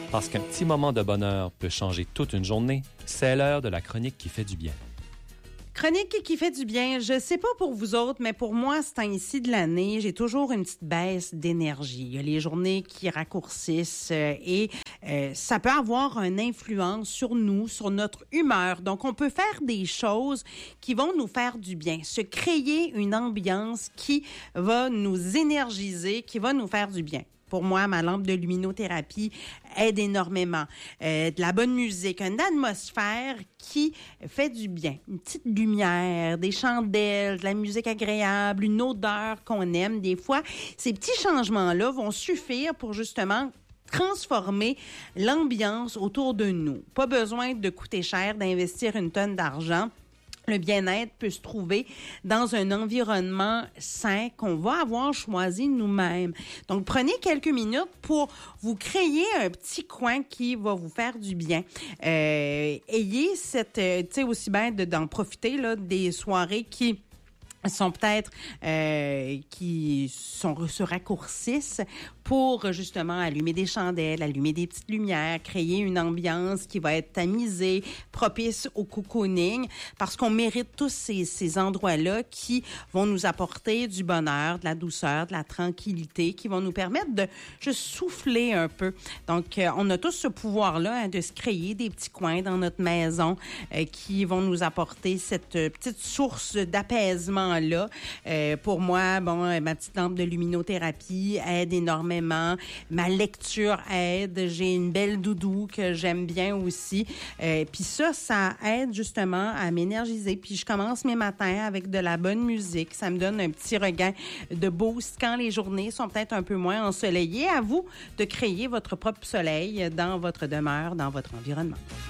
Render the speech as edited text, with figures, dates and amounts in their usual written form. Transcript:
Parce qu'un petit moment de bonheur peut changer toute une journée, c'est l'heure de la chronique qui fait du bien. Chronique qui fait du bien. Je sais pas pour vous autres, mais pour moi, ce temps-ci de l'année, j'ai toujours une petite baisse d'énergie. Il y a les journées qui raccourcissent et ça peut avoir une influence sur nous, sur notre humeur. Donc, on peut faire des choses qui vont nous faire du bien. Se créer une ambiance qui va nous énergiser, qui va nous faire du bien. Pour moi, ma lampe de luminothérapie aide énormément. De la bonne musique, une atmosphère qui fait du bien. Une petite lumière, des chandelles, de la musique agréable, une odeur qu'on aime. Des fois, ces petits changements-là vont suffire pour justement transformer l'ambiance autour de nous. Pas besoin de coûter cher, d'investir une tonne d'argent. Le bien-être peut se trouver dans un environnement sain qu'on va avoir choisi nous-mêmes. Donc, prenez quelques minutes pour vous créer un petit coin qui va vous faire du bien. Ayez cette, tu sais, aussi bien d'en profiter là, des soirées qui sont peut-être se raccourcissent pour justement allumer des chandelles, allumer des petites lumières, créer une ambiance qui va être tamisée, propice au cocooning, parce qu'on mérite tous ces endroits-là qui vont nous apporter du bonheur, de la douceur, de la tranquillité, qui vont nous permettre de juste souffler un peu. Donc, on a tous ce pouvoir-là hein, de se créer des petits coins dans notre maison qui vont nous apporter cette petite source d'apaisement-là. Pour moi, bon, ma petite lampe de luminothérapie aide énormément. Ma lecture aide. J'ai une belle doudou que j'aime bien aussi. Puis ça aide justement à m'énergiser. Puis je commence mes matins avec de la bonne musique. Ça me donne un petit regain de boost quand les journées sont peut-être un peu moins ensoleillées. À vous de créer votre propre soleil dans votre demeure, dans votre environnement.